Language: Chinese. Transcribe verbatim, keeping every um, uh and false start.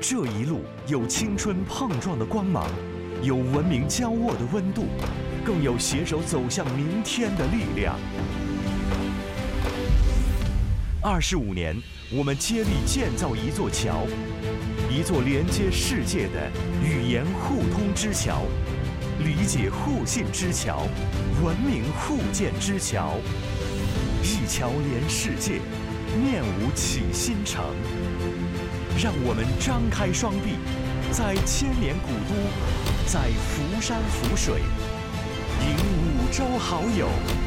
这一路有青春碰撞的光芒，有文明交握的温度，更有携手走向明天的力量。二十五年，我们接力建造一座桥，一座连接世界的语言互通之桥，理解互信之桥，文明互鉴之桥。一桥连世界，面无起新城。让我们张开双臂，在千年古都，在扶山扶水，迎五洲好友，